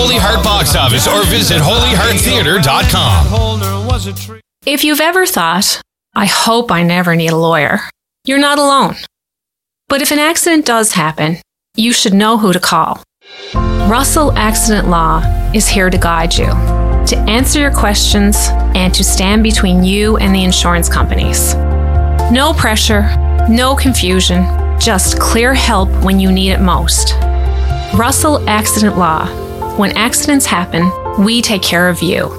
Holy Heart box office or visit holyhearttheater.com. If you've ever thought, I hope I never need a lawyer, you're not alone. But if an accident does happen, you should know who to call. Russell Accident Law is here to guide you, to answer your questions, and to stand between you and the insurance companies. No pressure, no confusion, just clear help when you need it most. Russell Accident Law. When accidents happen, we take care of you.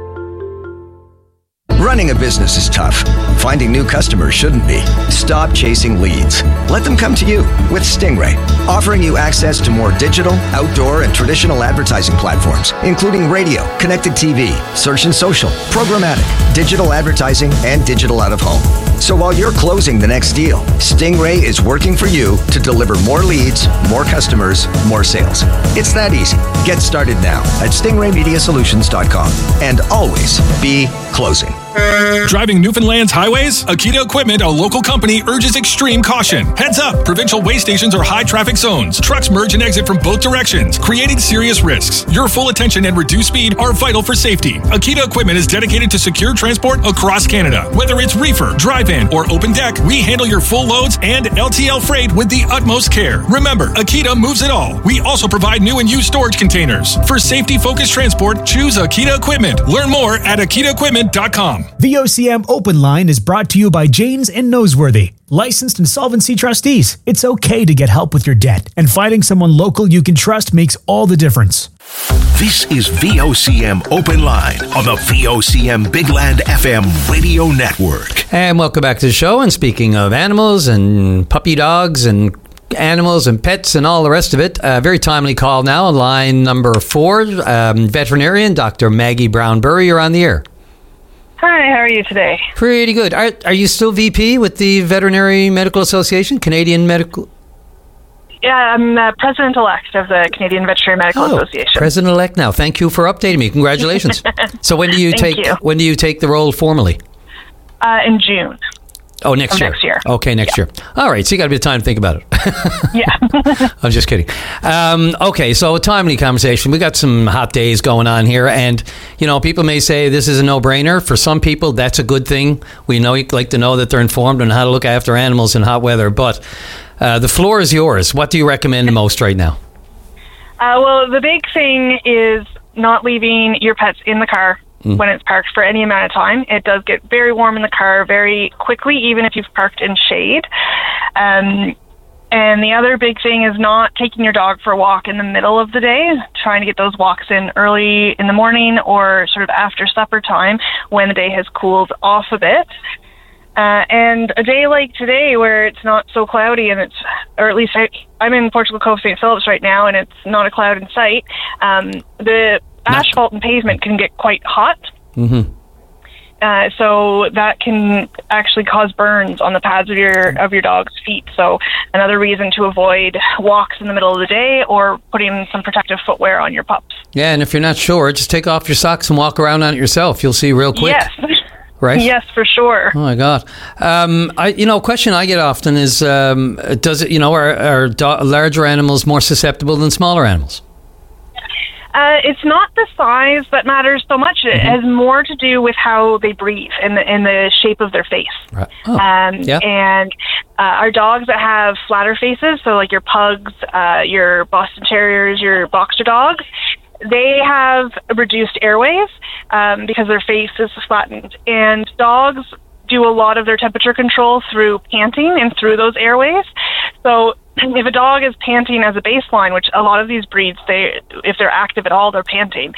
Running a business is tough. Finding new customers shouldn't be. Stop chasing leads. Let them come to you with Stingray, offering you access to more digital, outdoor, and traditional advertising platforms, including radio, connected TV, search and social, programmatic, digital advertising, and digital out-of-home. So while you're closing the next deal, Stingray is working for you to deliver more leads, more customers, more sales. It's that easy. Get started now at stingraymediasolutions.com and always be closing. Driving Newfoundland's highways? Akita Equipment, a local company, urges extreme caution. Heads up! Provincial way stations are high traffic zones. Trucks merge and exit from both directions, creating serious risks. Your full attention and reduced speed are vital for safety. Akita Equipment is dedicated to secure transport across Canada. Whether it's reefer, drive-in, or open deck, we handle your full loads and LTL freight with the utmost care. Remember, Akita moves it all. We also provide new and used storage containers. For safety-focused transport, choose Akita Equipment. Learn more at akitaequipment.com. VOCM Open Line is brought to you by Janes and Noseworthy, licensed insolvency trustees. It's okay to get help with your debt, and finding someone local you can trust makes all the difference. This is VOCM Open Line on the VOCM Bigland FM radio network. And welcome back to the show. And speaking of animals and puppy dogs and animals and pets and all the rest of it, very timely call now on line number 4. Veterinarian Dr. Maggie Brown-Burry, you're on the air. Hi, how are you today? Pretty good. Are you still VP with the Veterinary Medical Association, Canadian Medical? Yeah, I'm president-elect of the Canadian Veterinary Medical Association. President-elect now. Thank you for updating me. Congratulations. So when do you take the role formally? In June. Oh, next year. Okay, next year. All right, so you got a bit of time to think about it. Yeah. I'm just kidding. Okay, so a timely conversation. We got some hot days going on here, and people may say this is a no-brainer. For some people, that's a good thing. We know you like to know that they're informed on how to look after animals in hot weather, but the floor is yours. What do you recommend the most right now? Well, the big thing is not leaving your pets in the car when it's parked for any amount of time. It does get very warm in the car very quickly, even if you've parked in shade. And the other big thing is not taking your dog for a walk in the middle of the day, trying to get those walks in early in the morning or sort of after supper time when the day has cooled off a bit. And a day like today where it's not so cloudy and or at least I'm in Portugal Cove, St. Phillips right now, and it's not a cloud in sight, the asphalt and pavement can get quite hot. Mm-hmm. So that can actually cause burns on the pads of your dog's feet. So another reason to avoid walks in the middle of the day or putting some protective footwear on your pups. Yeah, and if you're not sure, just take off your socks and walk around on it yourself. You'll see real quick. Yes. Right? Yes, for sure. Oh my God! A question I get often is, does it? Are larger animals more susceptible than smaller animals? It's not the size that matters so much. It has more to do with how they breathe and the shape of their face. Right. And our dogs that have flatter faces, so like your pugs, your Boston Terriers, your boxer dogs, they have reduced airways because their face is flattened. And dogs do a lot of their temperature control through panting and through those airways. So if a dog is panting as a baseline, which a lot of these breeds, if they're active at all, they're panting,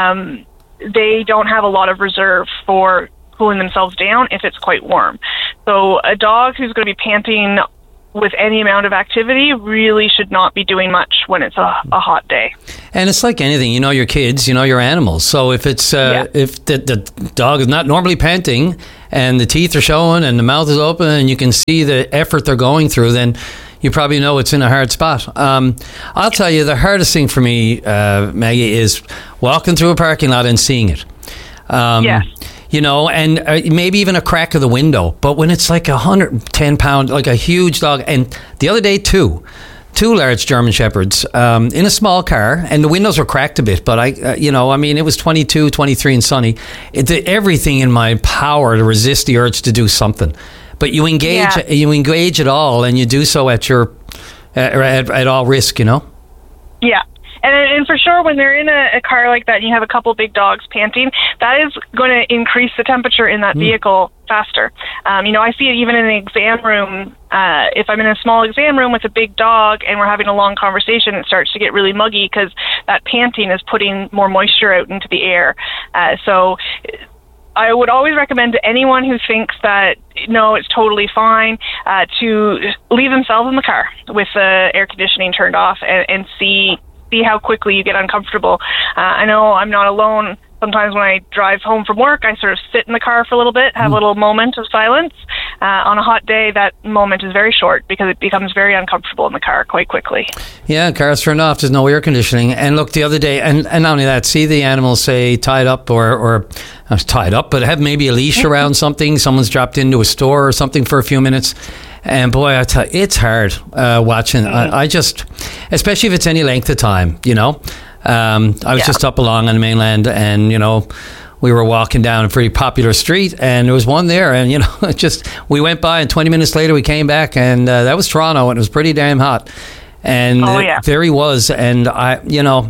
they don't have a lot of reserve for cooling themselves down if it's quite warm. So a dog who's going to be panting with any amount of activity really should not be doing much when it's a hot day. And it's like anything, your kids, your animals. So if it's if the dog is not normally panting and the teeth are showing and the mouth is open and you can see the effort they're going through, then you probably know it's in a hard spot. I'll tell you, the hardest thing for me, Maggie, is walking through a parking lot and seeing it. Yes. And maybe even a crack of the window. But when it's like 110-pound, like a huge dog, and the other day too, 2 large German Shepherds in a small car, and the windows were cracked a bit, but it was 22, 23 and sunny. It did everything in my power to resist the urge to do something. But you engage it all, and you do so at all risk, Yeah. And for sure, when they're in a car like that and you have a couple big dogs panting, that is going to increase the temperature in that vehicle faster. I see it even in an exam room. If I'm in a small exam room with a big dog and we're having a long conversation, it starts to get really muggy because that panting is putting more moisture out into the air. So I would always recommend to anyone who thinks that, no, it's totally fine, to leave themselves in the car with the air conditioning turned off and see how quickly you get uncomfortable. I know I'm not alone. Sometimes when I drive home from work, I sort of sit in the car for a little bit, have a little moment of silence. On a hot day, that moment is very short because it becomes very uncomfortable in the car quite quickly. Yeah, cars turned off. There's no air conditioning. And look, the other day, and not only that, see the animals, say, tied up or not tied up, but have maybe a leash around something. Someone's dropped into a store or something for a few minutes. And boy, I tell you, it's hard watching. I just, especially if it's any length of time, I was just up along on the mainland, and we were walking down a pretty popular street, and there was one there, and we went by, and 20 minutes later we came back, and that was Toronto, and it was pretty damn hot. And there he was, and I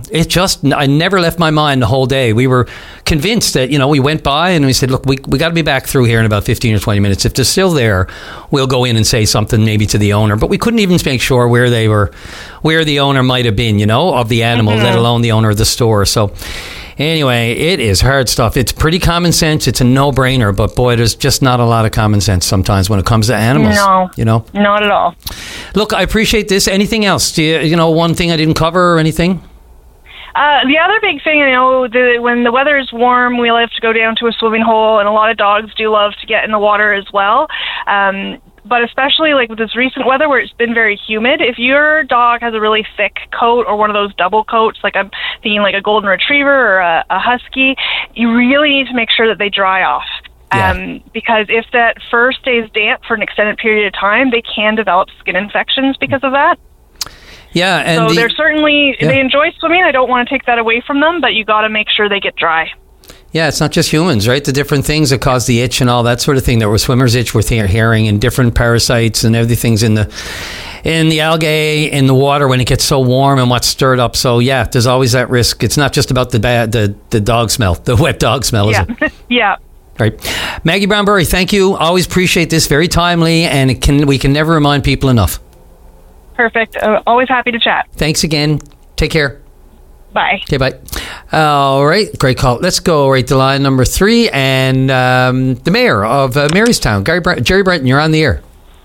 never left my mind the whole day. We were convinced that, we went by and we said, look, we got to be back through here in about 15 or 20 minutes. If they're still there, we'll go in and say something maybe to the owner. But we couldn't even make sure where they were, where the owner might have been, of the animal, let alone the owner of the store. So anyway, it is hard stuff. It's pretty common sense. It's a no-brainer, but boy, there's just not a lot of common sense sometimes when it comes to animals. No, not at all. Look, I appreciate this. Anything else? Do you one thing I didn't cover or anything? The other big thing, when the weather is warm, we love to go down to a swimming hole, and a lot of dogs do love to get in the water as well. But especially like with this recent weather where it's been very humid, if your dog has a really thick coat or one of those double coats, like I'm thinking like a golden retriever or a husky, you really need to make sure that they dry off. Because if that fur stays damp for an extended period of time, they can develop skin infections because of that. Yeah, and so they're certainly, they enjoy swimming. I don't want to take that away from them, but you got to make sure they get dry. Yeah, it's not just humans, right? The different things that cause the itch and all that sort of thing. There was swimmer's itch with hearing and different parasites and everything's in the algae, in the water when it gets so warm and what's stirred up. So yeah, there's always that risk. It's not just about the dog smell, the wet dog smell, is it? Yeah. Right. Maggie Brownberry, thank you. Always appreciate this. Very timely, and we can never remind people enough. Perfect. Always happy to chat. Thanks again. Take care. Bye. Okay, bye. All right, great call. Let's go right to line number 3, and the mayor of Marystown, Jerry Brenton, you're on the air.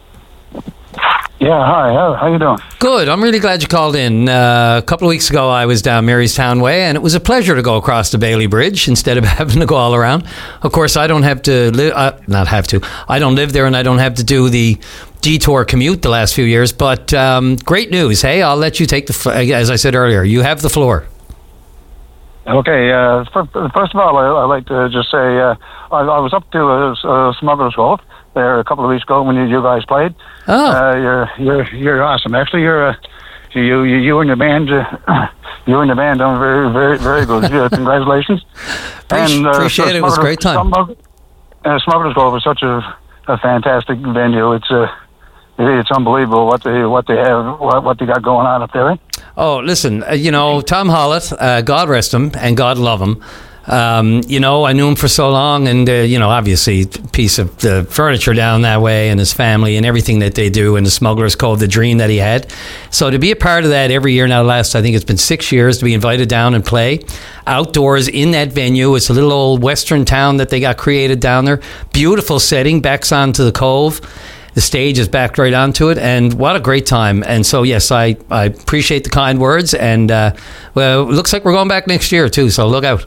Yeah, hi. How you doing? Good. I'm really glad you called in. A couple of weeks ago, I was down Marystown Way, and it was a pleasure to go across the Bailey Bridge instead of having to go all around. Of course, I don't have to I don't live there, and I don't have to do the detour commute the last few years. But great news. Hey, I'll let you take as I said earlier, you have the floor. Okay. First of all, I'd like to just say I was up to Smuggler's Cove there a couple of weeks ago when you guys played. Oh, you're awesome. Actually, you and your band, done very, very, very good. Congratulations. Appreciate it. It was a great time. Smuggler's Cove is such a fantastic venue. It's unbelievable what they got going on up there. Eh? Oh, listen, Tom Hollett, God rest him and God love him. I knew him for so long, and obviously piece of the furniture down that way, and his family and everything that they do, and the Smuggler's Cove, the dream that he had. So to be a part of that every year now, I think it's been 6 years, to be invited down and play outdoors in that venue. It's a little old western town that they got created down there. Beautiful setting, backs onto the cove. The stage is backed right onto it, and what a great time. And so, yes, I appreciate the kind words, and it looks like we're going back next year too, so look out.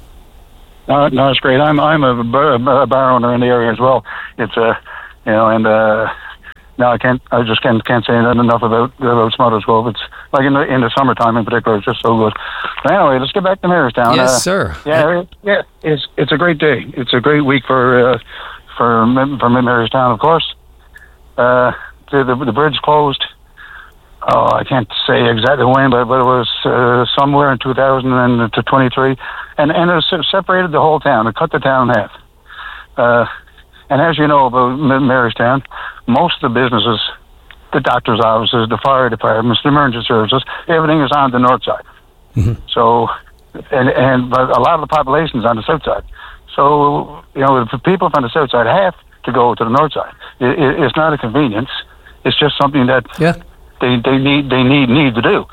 No, it's great. I'm a bar owner in the area as well. It's I just can't say enough about Smuggler's Cove. It's like in the summertime in particular, it's just so good. But anyway, let's get back to Marystown. Yes, sir. Yeah, it's a great day. It's a great week for Marystown, of course. The bridge closed I can't say exactly when, but it was somewhere in 2023, and it separated the whole town. It cut the town in half. And as you know about Marystown, most of the businesses, the doctor's offices, the fire departments, the emergency services, everything is on the north side. Mm-hmm. So, but a lot of the population is on the south side. So, the people from the south side have to go to the north side. It's not a convenience. It's just something that they need to do.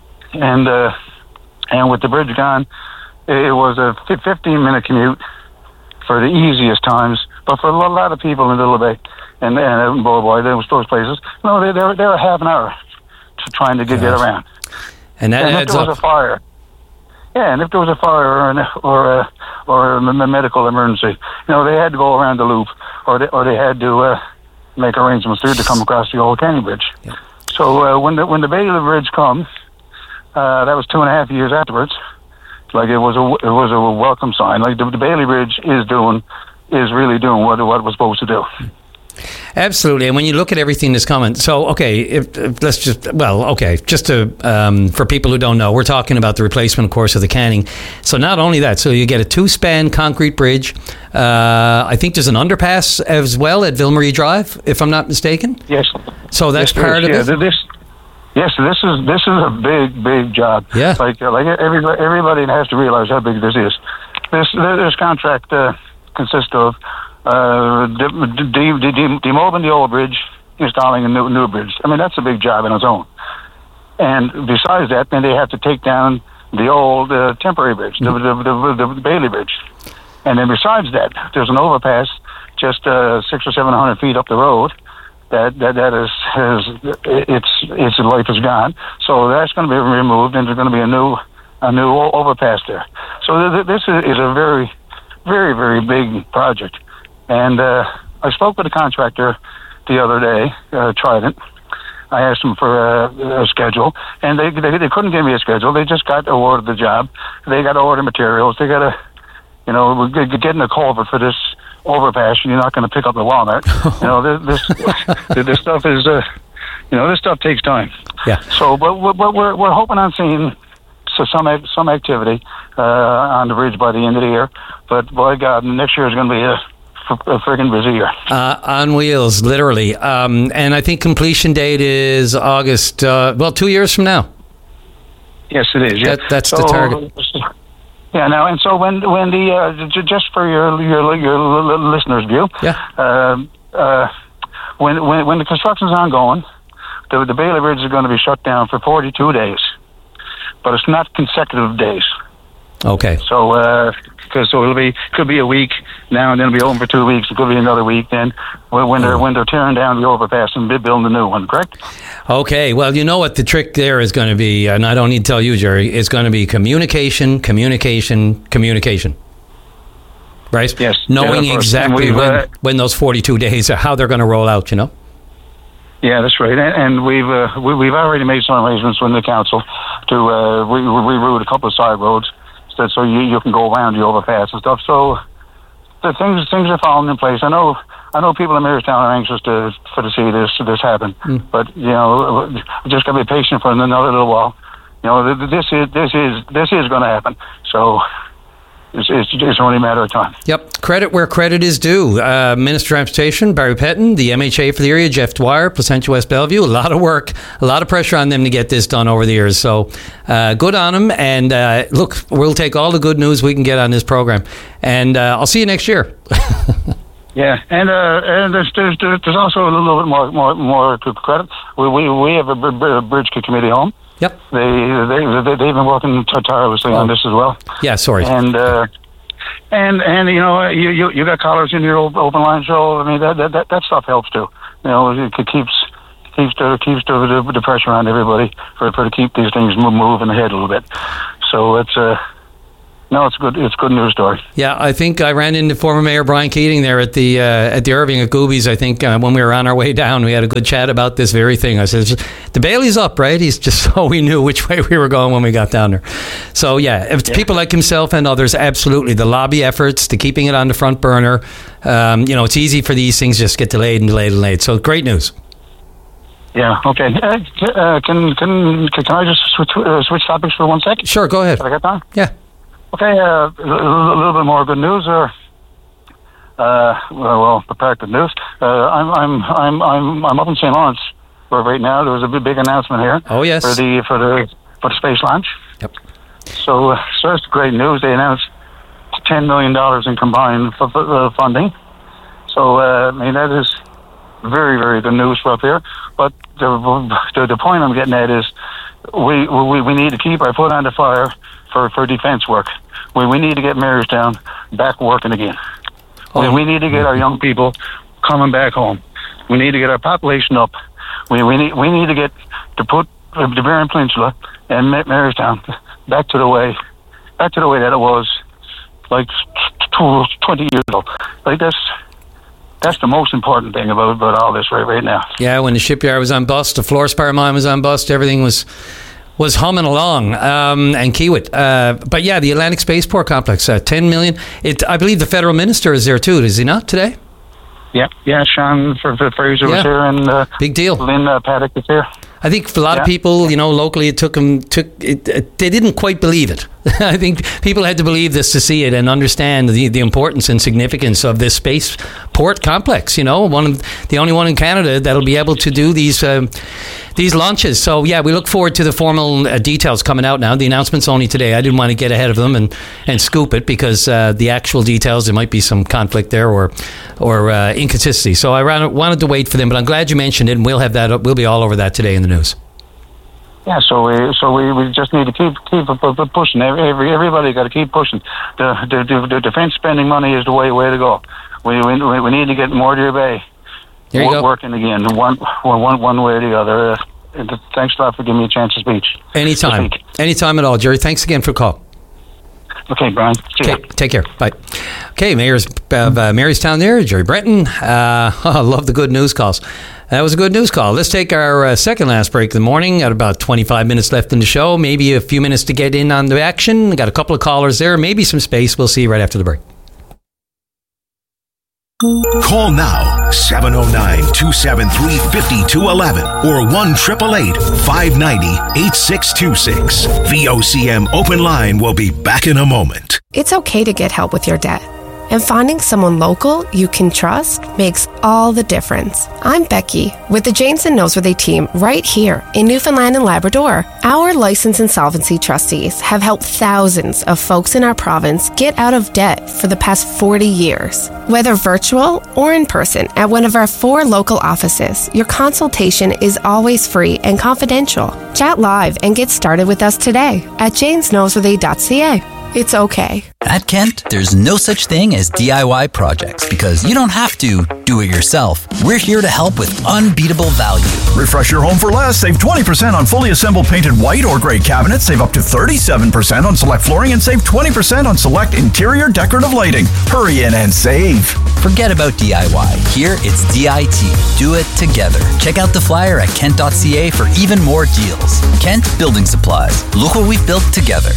And with the bridge gone, it was a 15-minute commute for the easiest times, but for a lot of people in Little Bay and Boy, those places, they're half an hour to trying to get around. And that adds up. If there was a fire, and if there was a fire or a medical emergency, they had to go around the loop, or they had to make arrangements to come across the old Canning Bridge. Yeah. So when the Bailey Bridge come, that was 2.5 years afterwards. Like it was a welcome sign. Like the Bailey Bridge is really doing what it was supposed to do. Absolutely, and when you look at everything that's coming, so just to for people who don't know, we're talking about the replacement, of course, of the Canning. So not only that, so you get a 2-span concrete bridge. I think there's an underpass as well at Ville-Marie Drive, if I'm not mistaken. Yes. So that's part of it. This is a big job. Yeah. Like everybody has to realize how big this is. This contract consists of demobbing the old bridge, installing a new bridge. I mean, that's a big job in its own. And besides that, then they have to take down the old temporary bridge, the Bailey Bridge. And then besides that, there's an overpass just 600 or 700 feet up the road. That its life is gone. So that's going to be removed, and there's going to be a new overpass there. So this is a very, very, very big project. And I spoke with a contractor the other day, Trident. I asked them for a schedule, and they couldn't give me a schedule. They just got awarded the job. They got to order materials. They got to, getting a culvert for this overpass. You're not going to pick up the Walmart. This stuff is, this stuff takes time. Yeah. So, but we're hoping on seeing some activity on the bridge by the end of the year. But by God, next year is going to be a friggin' busy year. On wheels, literally. And I think completion date is August. 2 years from now. Yes, it is. Yeah. That's the target. Yeah. Now, and so when the just for your listeners' view, when the construction's ongoing, the Bailey Bridge is going to be shut down for 42 days, but it's not consecutive days. Okay. So could be a week now, and then it'll be open for 2 weeks. It could be another week then when they're tearing down the overpass and building the new one. Correct? Okay. Well, you know what the trick there is going to be, and I don't need to tell you, Jerry. It's going to be communication. Right? Yes. Knowing exactly when those 42 days are, how they're going to roll out. Yeah, that's right. And we've already made some arrangements with the council to reroute a couple of side roads so you can go around the overpass and stuff. So the things are falling in place. I know people in Marystown are anxious to see this happen, but just gotta be patient for another little while. This is going to happen. So. It's only a matter of time. Yep. Credit where credit is due. Minister of Transportation, Barry Petton, the MHA for the area, Jeff Dwyer, Placentia West Bellevue. A lot of work, a lot of pressure on them to get this done over the years. So good on them. And look, we'll take all the good news we can get on this program. And I'll see you next year. Yeah, and there's also a little bit more to credit. We have a bridge committee home. Yep. They've been working tirelessly on this as well. Yeah, sorry. And you got callers in your open line show. I mean that stuff helps too. It keeps the pressure on everybody to keep these things moving ahead a little bit. So it's it's good. It's a good news story. Yeah, I think I ran into former Mayor Brian Keating there at the Irving at Goobies. I think when we were on our way down, we had a good chat about this very thing. I said, "The Bailey's up, right?" He's just so we knew which way we were going when we got down there. So if people like himself and others, absolutely, the lobby efforts to keeping it on the front burner. It's easy for these things just get delayed. So great news. Yeah. Okay. Can I just switch topics for 1 sec? Sure. Go ahead. Have I got time? Yeah. Okay. A little bit more good news, or the part good news. I'm up in St. Lawrence right now. There was a big announcement here. Oh yes. For the space launch. Yep. So that's great news. They announced $10 million in combined funding. So that is very, very good news for up here. But the point I'm getting at is we need to keep our foot on the fire for defence work. We need to get Marystown back working again. We need to get our young people coming back home. We need to get our population up. We need to put the Barron Peninsula and Marystown back to the way that it was like 20 years ago. Like that's the most important thing about all this right now. Yeah, when the shipyard was on bust, the fluorspar mine was on bust, everything was humming along, and Kiewit. But yeah, the Atlantic Spaceport Complex, 10 million. I believe the federal minister is there too, is he not, today? Yeah, Sean Fraser was here, and big deal. Lynn Paddock is here. I think for a lot of people, locally, they didn't quite believe it. I think people had to believe this to see it and understand the importance and significance of this spaceport complex. The only one in Canada that'll be able to do these launches. So yeah, we look forward to the formal details coming out now. The announcement's only today. I didn't want to get ahead of them and scoop it, because the actual details, there might be some conflict there or inconsistency. So I wanted to wait for them, but I'm glad you mentioned it, and we'll have that. We'll be all over that today in the news. Yeah, so we just need to keep pushing. Everybody got to keep pushing. The defence spending money is the way to go. We need to get Mortier Bay working again, one way or the other. Thanks a lot for giving me a chance to speak. Anytime at all, Jerry. Thanks again for the call. Okay, Brian. Take care. Bye. Okay, Mayor's Marystown there, Jerry Brenton. I love the good news calls. That was a good news call. Let's take our second last break of the morning. Got about 25 minutes left in the show. Maybe a few minutes to get in on the action. Got a couple of callers there. Maybe some space. We'll see you right after the break. Call now, 709-273-5211 or 1-888-590-8626. VOCM Open Line will be back in a moment. It's okay to get help with your debt. And finding someone local you can trust makes all the difference. I'm Becky with the Janes and Noseworthy team right here in Newfoundland and Labrador. Our licensed insolvency trustees have helped thousands of folks in our province get out of debt for the past 40 years. Whether virtual or in person at one of our 4 local offices, your consultation is always free and confidential. Chat live and get started with us today at janesnoseworthy.ca. It's okay. At Kent, there's no such thing as DIY projects because you don't have to do it yourself. We're here to help with unbeatable value. Refresh your home for less. Save 20% on fully assembled painted white or gray cabinets. Save up to 37% on select flooring and save 20% on select interior decorative lighting. Hurry in and save. Forget about DIY. Here, it's DIT. Do it together. Check out the flyer at kent.ca for even more deals. Kent Building Supplies. Look what we've built together.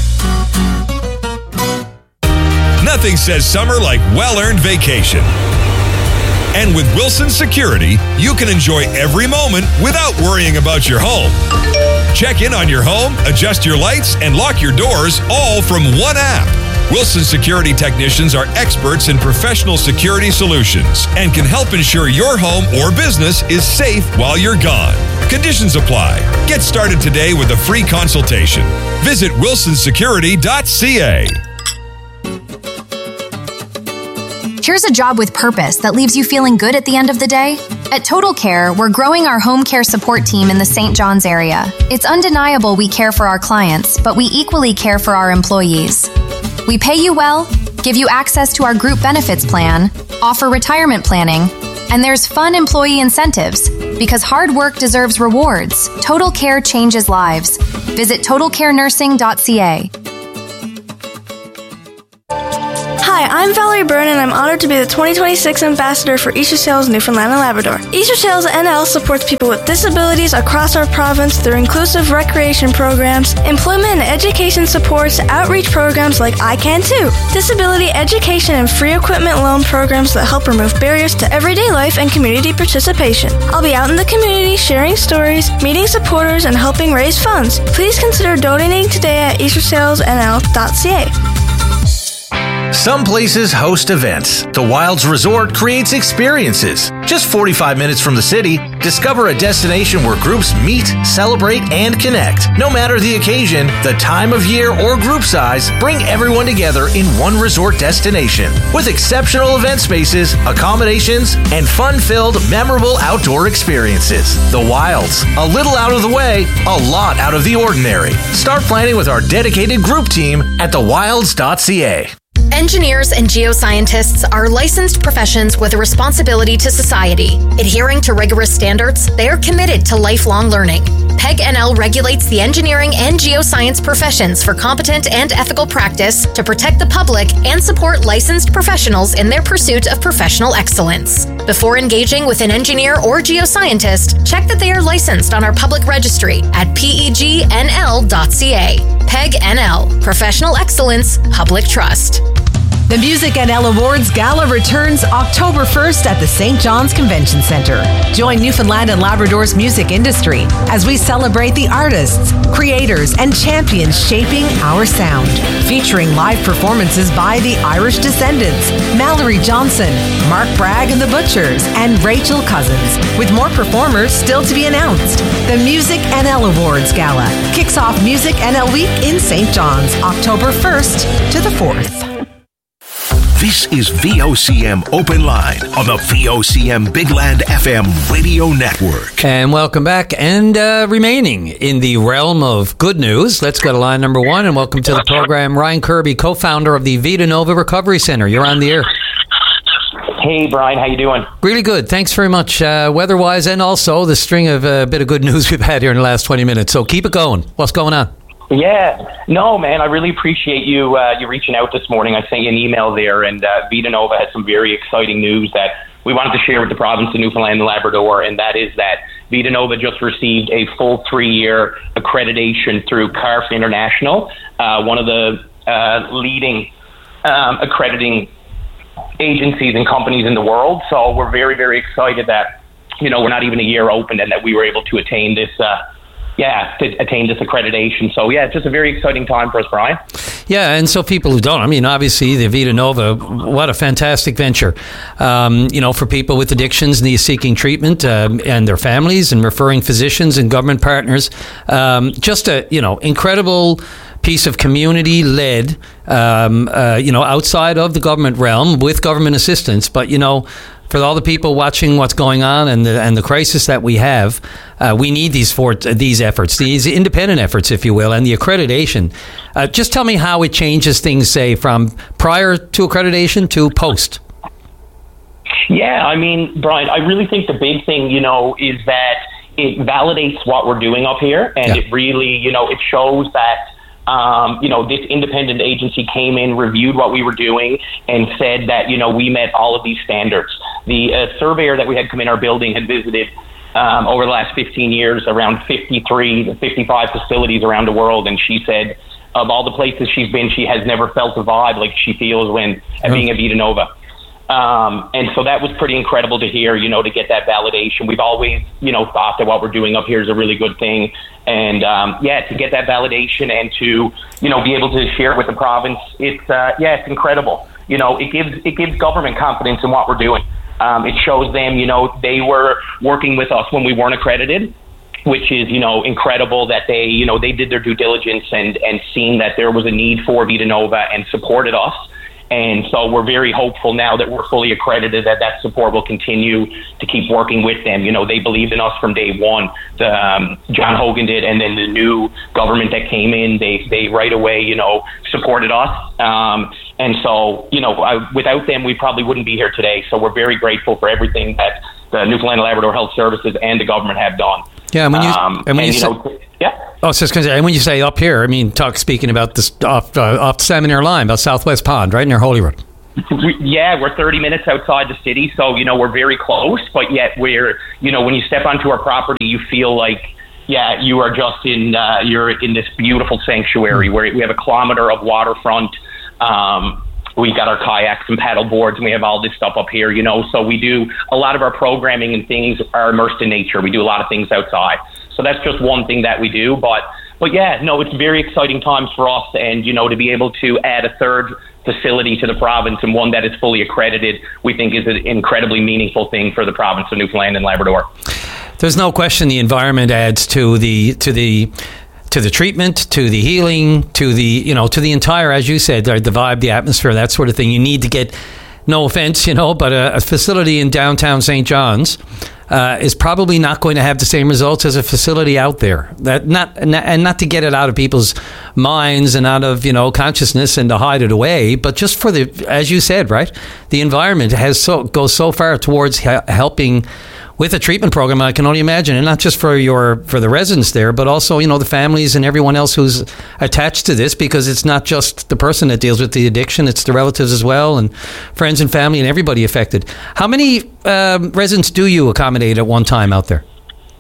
Nothing says summer like well-earned vacation. And with Wilson Security, you can enjoy every moment without worrying about your home. Check in on your home, adjust your lights, and lock your doors all from one app. Wilson Security technicians are experts in professional security solutions and can help ensure your home or business is safe while you're gone. Conditions apply. Get started today with a free consultation. Visit wilsonsecurity.ca. Here's a job with purpose that leaves you feeling good at the end of the day. At Total Care, we're growing our home care support team in the St. John's area. It's undeniable we care for our clients, but we equally care for our employees. We pay you well, give you access to our group benefits plan, offer retirement planning, and there's fun employee incentives. Because hard work deserves rewards, Total Care changes lives. Visit totalcarenursing.ca. Hi, I'm Valerie Byrne, and I'm honored to be the 2026 Ambassador for Easter Sails Newfoundland and Labrador. Easter Sails NL supports people with disabilities across our province through inclusive recreation programs, employment and education supports, outreach programs like I Can Too, disability education and free equipment loan programs that help remove barriers to everyday life and community participation. I'll be out in the community sharing stories, meeting supporters, and helping raise funds. Please consider donating today at eastersailsnl.ca. Some places host events. The Wilds Resort creates experiences. Just 45 minutes from the city, discover a destination where groups meet, celebrate, and connect. No matter the occasion, the time of year, or group size, bring everyone together in one resort destination. With exceptional event spaces, accommodations, and fun-filled, memorable outdoor experiences. The Wilds. A little out of the way, a lot out of the ordinary. Start planning with our dedicated group team at thewilds.ca. Engineers and geoscientists are licensed professions with a responsibility to society. Adhering to rigorous standards, they are committed to lifelong learning. PEG NL regulates the engineering and geoscience professions for competent and ethical practice to protect the public and support licensed professionals in their pursuit of professional excellence. Before engaging with an engineer or geoscientist, check that they are licensed on our public registry at pegnl.ca. PEG NL, Professional Excellence, Public Trust. The Music NL Awards Gala returns October 1st at the St. John's Convention Center. Join Newfoundland and Labrador's music industry as we celebrate the artists, creators, and champions shaping our sound. Featuring live performances by the Irish Descendants, Mallory Johnson, Mark Bragg and the Butchers, and Rachel Cousins, with more performers still to be announced. The Music NL Awards Gala kicks off Music NL Week in St. John's, October 1st to the 4th. This is VOCM Open Line on the VOCM Big Land FM radio network. And welcome back. And remaining in the realm of good news, let's go to line number one and welcome to the program Ryan Kirby, co-founder of the Vita Nova Recovery Center. You're on the air. Hey, Brian, how you doing? Really good. Thanks very much. Weather-wise and also the string of a bit of good news we've had here in the last 20 minutes. So keep it going. What's going on? Yeah. No, man, I really appreciate you reaching out this morning. I sent you an email there, and Vita Nova had some very exciting news that we wanted to share with the province of Newfoundland and Labrador, and that is that Vita Nova just received a full 3-year accreditation through CARF International, one of the leading accrediting agencies and companies in the world. So we're very, very excited that, we're not even a year open and that we were able to attain this accreditation. So, it's just a very exciting time for us, Brian. Yeah, and so people who don't, obviously, the Vita Nova, what a fantastic venture. For people with addictions and seeking treatment and their families and referring physicians and government partners. Just a, incredible piece of community-led, outside of the government realm with government assistance. But, for all the people watching what's going on and the crisis that we have, we need these efforts, these independent efforts, if you will, and the accreditation. Just tell me how it changes things, say, from prior to accreditation to post. Yeah, Brian, I really think the big thing, is that it validates what we're doing up here, and it really, it shows that this independent agency came in, reviewed what we were doing, and said that, we met all of these standards. The surveyor that we had come in our building had visited over the last 15 years around 53 to 55 facilities around the world, and she said of all the places she's been, she has never felt a vibe like she feels when being at Vita Nova. And so that was pretty incredible to hear, to get that validation. We've always, thought that what we're doing up here is a really good thing. And, to get that validation and to, be able to share it with the province, it's incredible. It gives government confidence in what we're doing. It shows them, they were working with us when we weren't accredited, which is, incredible that they, they did their due diligence and seen that there was a need for Vita Nova and supported us. And so we're very hopeful now that we're fully accredited that support will continue to keep working with them. They believed in us from day one. John Hogan did, and then the new government that came in, they right away, supported us. And so, without them, we probably wouldn't be here today. So we're very grateful for everything that the Newfoundland and Labrador Health Services and the government have done. Yeah, and when you say up here, speaking about this off Seminary Line, about Southwest Pond, right near Holyrood. we're 30 minutes outside the city, so, we're very close, but yet we're, when you step onto our property, you feel like, you are just you're in this beautiful sanctuary where we have a kilometer of waterfront. We got our kayaks and paddle boards, and we have all this stuff up here, so we do a lot of our programming and things are immersed in nature. We do a lot of things outside. So that's just one thing that we do, but it's very exciting times for us, and, to be able to add a third facility to the province and one that is fully accredited, we think is an incredibly meaningful thing for the province of Newfoundland and Labrador. There's no question the environment adds to the treatment, to the healing, to the entire, as you said, the vibe, the atmosphere, that sort of thing. You need to get, no offense, but a facility in downtown St. John's is probably not going to have the same results as a facility out there. Not to get it out of people's minds and out of consciousness and to hide it away, but just for as you said, right, the environment goes so far towards helping with a treatment program. I can only imagine, and not just for the residents there, but also the families and everyone else who's attached to this, because it's not just the person that deals with the addiction, it's the relatives as well, and friends and family and everybody affected. How many residents do you accommodate at one time out there?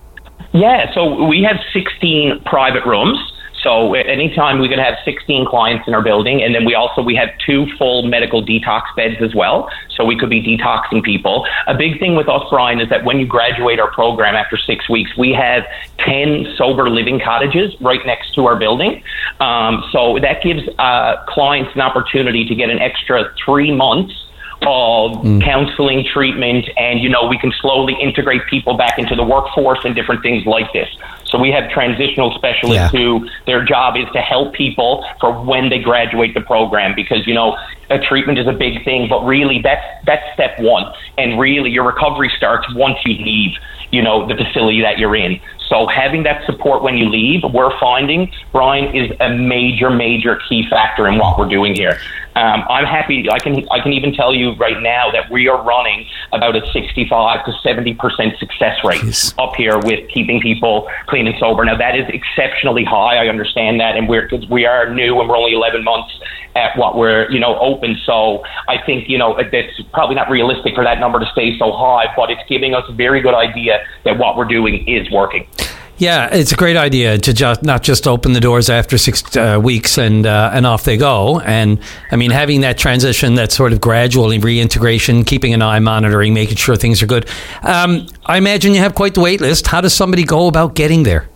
So we have 16 private rooms. So at any time we could have 16 clients in our building, and then we have 2 full medical detox beds as well. So we could be detoxing people. A big thing with us, Brian, is that when you graduate our program after 6 weeks, we have 10 sober living cottages right next to our building. So that gives clients an opportunity to get an extra 3 months of counseling, treatment, and we can slowly integrate people back into the workforce and different things like this. So we have transitional specialists who their job is to help people for when they graduate the program, because a treatment is a big thing, but really that's step one, and really your recovery starts once you leave the facility that you're in. So having that support when you leave, we're finding, Brian, is a major key factor in what we're doing here. I'm happy. I can even tell you right now that we are running about a 65 to 70% success rate up here with keeping people clean and sober. Now that is exceptionally high. I understand that, and we are new and we're only 11 months at what we're open. So I think it's probably not realistic for that number to stay so high, but it's giving us a very good idea that what we're doing is working. Yeah, it's a great idea to not just open the doors after 6 weeks and off they go. And I mean, having that transition, that sort of gradual reintegration, keeping an eye monitoring, making sure things are good. I imagine you have quite the wait list. How does somebody go about getting there?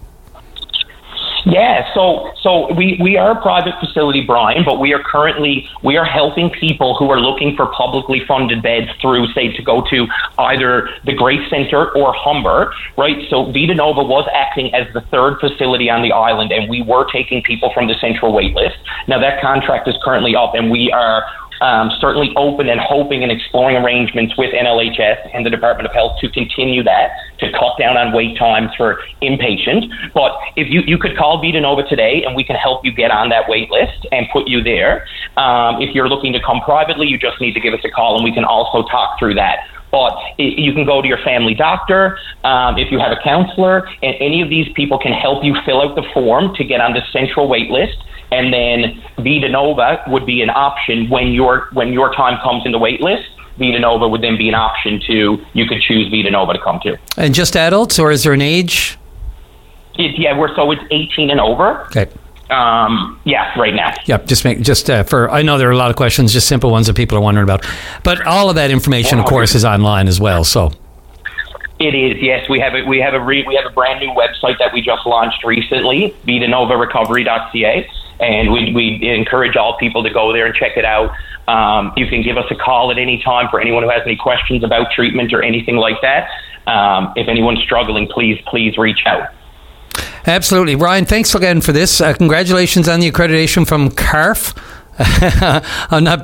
Yeah, so we are a private facility, Brian, but we are helping people who are looking for publicly funded beds through, say, to go to either the Grace Centre or Humber, right? So Vita Nova was acting as the third facility on the island, and we were taking people from the central wait list. Now that contract is currently up, and we are certainly open and hoping and exploring arrangements with NLHS and the Department of Health to continue that, to cut down on wait times for inpatient. But if you could call Vita Nova today and we can help you get on that wait list and put you there. If you're looking to come privately, you just need to give us a call and we can also talk through that. But you can go to your family doctor, if you have a counselor, and any of these people can help you fill out the form to get on the central wait list. And then Vita Nova would be an option when your time comes in the wait list. Vita Nova would then be an option you could choose Vita Nova to come to. And just adults, or is there an age? It's 18 and over. Okay. Right now. Yep. I know there are a lot of questions, just simple ones that people are wondering about, but all of that information, of course, is online as well. So. It is, yes. We have a brand new website that we just launched recently, vitanovarecovery.ca, and we encourage all people to go there and check it out. You can give us a call at any time for anyone who has any questions about treatment or anything like that. If anyone's struggling, please reach out. Absolutely. Ryan, thanks again for this. Congratulations on the accreditation from CARF. I'm not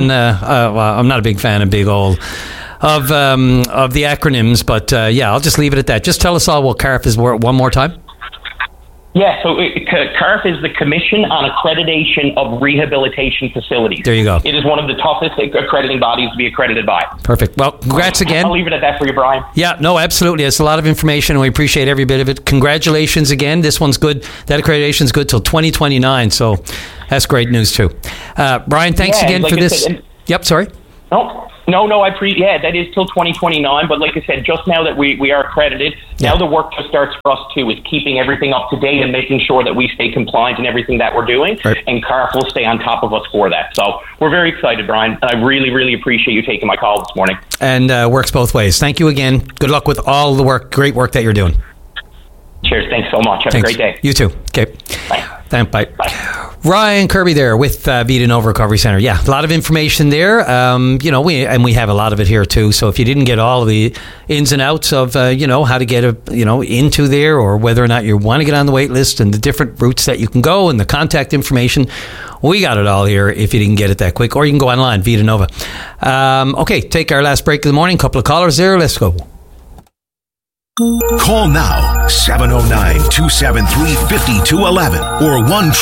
a big fan of big old of the acronyms, but I'll just leave it at that. Just tell us all what CARF is one more time. Yeah, so CARF is the Commission on Accreditation of Rehabilitation Facilities. There you go. It is one of the toughest accrediting bodies to be accredited by. Perfect. Well, congrats again. I'll leave it at that for you, Brian. Yeah, no, absolutely. It's a lot of information, and we appreciate every bit of it. Congratulations again. This one's good. That accreditation's good till 2029, so that's great news too. Brian, thanks again for this. Yep, sorry. Oh, no, that is till 2029. But like I said, just now that we are accredited, now the work just starts for us too, is keeping everything up to date and making sure that we stay compliant in everything that we're doing. Right. And CARF will stay on top of us for that. So we're very excited, Brian. And I really, really appreciate you taking my call this morning. And works both ways. Thank you again. Good luck with all the great work that you're doing. Cheers. Thanks so much. Have a great day. You too. Okay. Bye. Bye. Ryan Kirby there with Vita Nova Recovery Centre. Yeah, a lot of information there. We have a lot of it here too. So if you didn't get all of the ins and outs of how to get into there, or whether or not you want to get on the wait list and the different routes that you can go and the contact information, we got it all here if you didn't get it that quick. Or you can go online, Vita Nova. Okay, take our last break of the morning. Couple of callers there. Let's go. Call now, 709-273-5211 or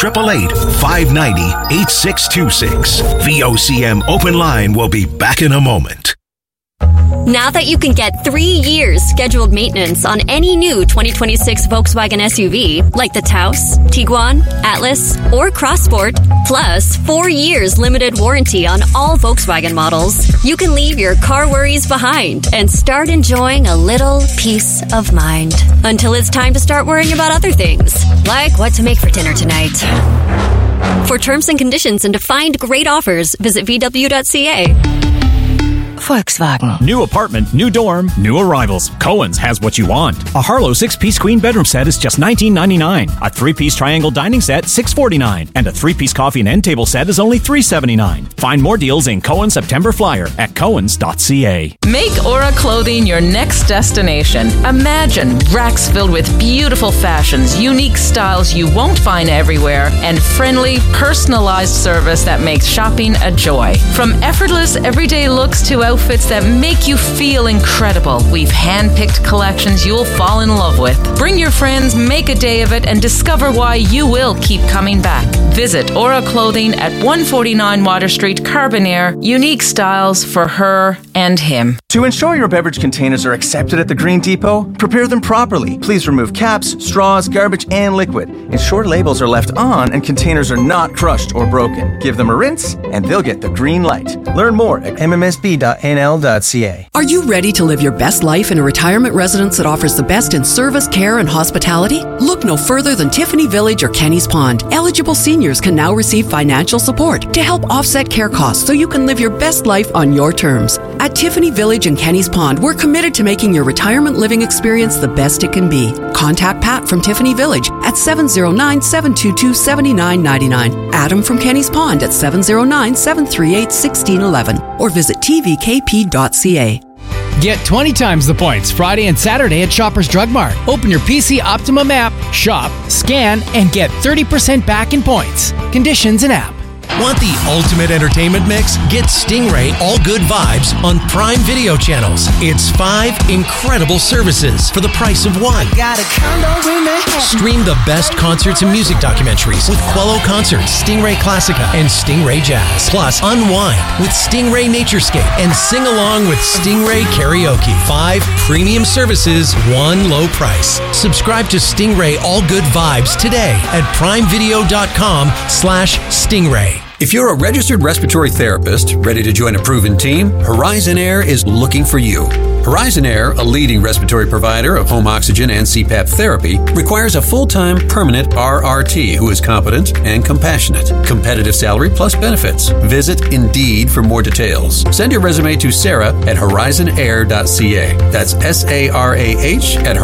1-888-590-8626. VOCM Open Line will be back in a moment. Now that you can get 3 years scheduled maintenance on any new 2026 Volkswagen SUV, like the Taos, Tiguan, Atlas, or Crossport, plus 4 years limited warranty on all Volkswagen models, you can leave your car worries behind and start enjoying a little peace of mind. Until it's time to start worrying about other things, like what to make for dinner tonight. For terms and conditions and to find great offers, visit VW.ca. Volkswagen. New apartment, new dorm, new arrivals. Cohen's has what you want. A Harlow 6-piece queen bedroom set is just $19.99. A 3-piece triangle dining set, $6.49. And a 3-piece coffee and end table set is only $3.79. Find more deals in Cohen's September Flyer at cohens.ca. Make Aura Clothing your next destination. Imagine racks filled with beautiful fashions, unique styles you won't find everywhere, and friendly, personalized service that makes shopping a joy. From effortless everyday looks to outfits that make you feel incredible, we've hand-picked collections you'll fall in love with. Bring your friends, make a day of it, and discover why you will keep coming back. Visit Aura Clothing at 149 Water Street, Carbonear. Unique styles for her and him. To ensure your beverage containers are accepted at the Green Depot, prepare them properly. Please remove caps, straws, garbage, and liquid. Ensure labels are left on and containers are not crushed or broken. Give them a rinse and they'll get the green light. Learn more at mmsb.nl.ca. Are you ready to live your best life in a retirement residence that offers the best in service, care, and hospitality? Look no further than Tiffany Village or Kenny's Pond. Eligible seniors can now receive financial support to help offset care costs so you can live your best life on your terms. At Tiffany Village and Kenny's Pond, we're committed to making your retirement living experience the best it can be. Contact Pat from Tiffany Village at 709-722-7999. Adam from Kenny's Pond at 709-738-1611. Or visit tvkp.ca. Get 20 times the points Friday and Saturday at Shoppers Drug Mart. Open your PC Optimum app, shop, scan, and get 30% back in points. Conditions and app. Want the ultimate entertainment mix? Get Stingray All Good Vibes on Prime Video channels. It's 5 incredible services for the price of one. Stream the best concerts and music documentaries with Quello Concerts, Stingray Classica, and Stingray Jazz. Plus, unwind with Stingray Naturescape and sing along with Stingray Karaoke. 5 premium services, one low price. Subscribe to Stingray All Good Vibes today at primevideo.com/Stingray. If you're a registered respiratory therapist ready to join a proven team, Horizon Air is looking for you. Horizon Air, a leading respiratory provider of home oxygen and CPAP therapy, requires a full-time permanent RRT who is competent and compassionate. Competitive salary plus benefits. Visit Indeed for more details. Send your resume to Sarah at horizonair.ca. That's SARAH at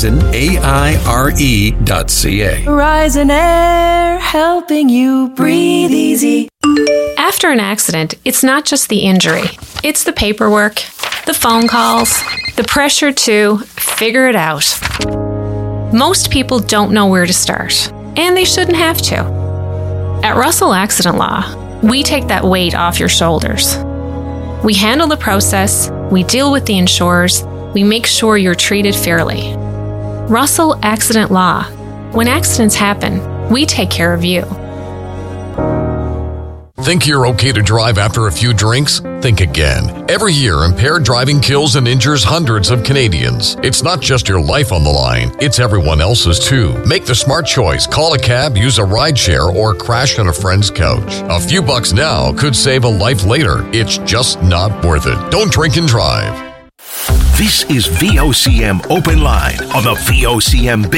horizonaire.ca. Horizon Air, helping you breathe easy. After an accident, it's not just the injury. It's the paperwork, the phone calls, the pressure to figure it out. Most people don't know where to start, and they shouldn't have to. At Russell Accident Law, we take that weight off your shoulders. We handle the process, we deal with the insurers, we make sure you're treated fairly. Russell Accident Law. When accidents happen, we take care of you. Think you're okay to drive after a few drinks? Think again. Every year, impaired driving kills and injures hundreds of Canadians. It's not just your life on the line, it's everyone else's too. Make the smart choice. Call a cab, use a rideshare, or crash on a friend's couch. A few bucks now could save a life later. It's just not worth it. Don't drink and drive. This is VOCM Open Line on the VOCM Big